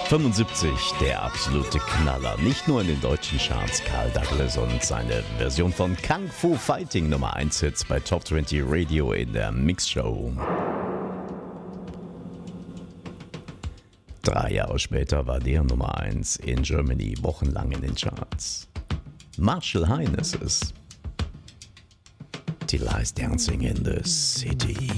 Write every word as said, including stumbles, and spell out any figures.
fünfundsiebzig, der absolute Knaller. Nicht nur in den deutschen Charts, Carl Douglas und seine Version von Kung Fu Fighting Nummer eins Hits bei Top zwanzig Radio in der Mixshow. Drei Jahre später war der Nummer eins in Germany wochenlang in den Charts. Marshall Hines ist Till I's Dancing in the City.